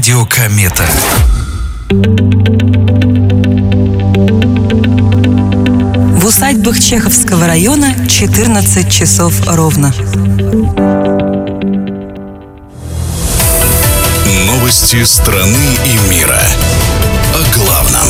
Радио Комета. В усадьбах Чеховского района 14 часов ровно. Новости страны и мира. О главном.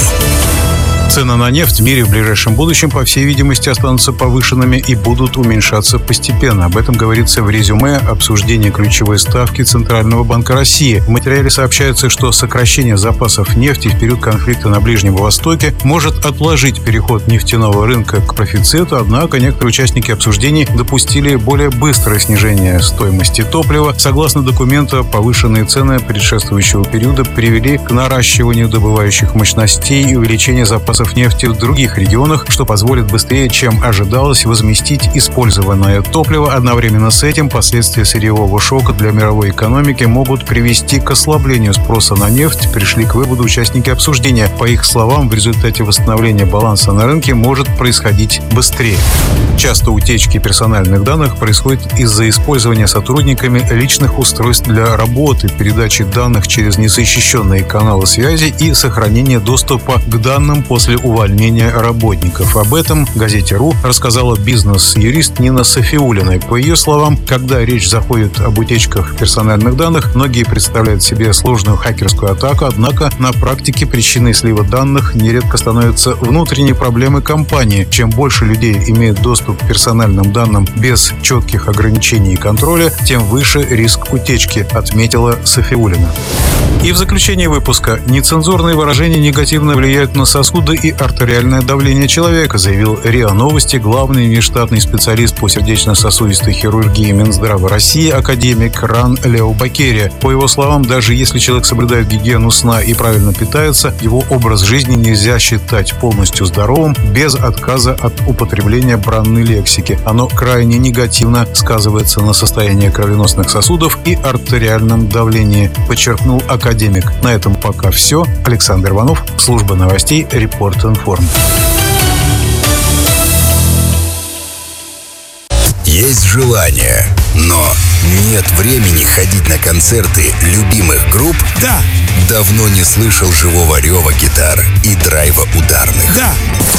Цены на нефть в мире в ближайшем будущем, по всей видимости, останутся повышенными и будут уменьшаться постепенно. Об этом говорится в резюме обсуждения ключевой ставки Центрального банка России. В материале сообщается, что сокращение запасов нефти в период конфликта на Ближнем Востоке может отложить переход нефтяного рынка к профициту, однако некоторые участники обсуждений допустили более быстрое снижение стоимости топлива. Согласно документу, повышенные цены предшествующего периода привели к наращиванию добывающих мощностей и увеличению запасов нефти в других регионах, что позволит быстрее, чем ожидалось, возместить использованное топливо. Одновременно с этим последствия сырьевого шока для мировой экономики могут привести к ослаблению спроса на нефть, пришли к выводу участники обсуждения. По их словам, в результате восстановления баланса на рынке может происходить быстрее. Часто утечки персональных данных происходят из-за использования сотрудниками личных устройств для работы, передачи данных через незащищенные каналы связи и сохранения доступа к данным после увольнения работников. Об этом газете «РУ» рассказала бизнес-юрист Нина Сафиуллина. По ее словам, когда речь заходит об утечках персональных данных, многие представляют себе сложную хакерскую атаку, однако на практике причиной слива данных нередко становятся внутренние проблемы компании. Чем больше людей имеют доступ к персональным данным без четких ограничений и контроля, тем выше риск утечки, отметила Сафиуллина. И в заключение выпуска: нецензурные выражения негативно влияют на сосуды и артериальное давление человека, заявил РИА Новости главный внештатный специалист по сердечно-сосудистой хирургии Минздрава России академик Ран Лео Бакерия. По его словам, даже если человек соблюдает гигиену сна и правильно питается, его образ жизни нельзя считать полностью здоровым без отказа от употребления бранной лексики. Оно крайне негативно сказывается на состоянии кровеносных сосудов и артериальном давлении, подчеркнул академик. На этом пока все. Александр Иванов, служба новостей Репорт-Информ. Есть желание, но нет времени ходить на концерты любимых групп? Да. Давно не слышал живого рева гитар и драйва ударных? Да.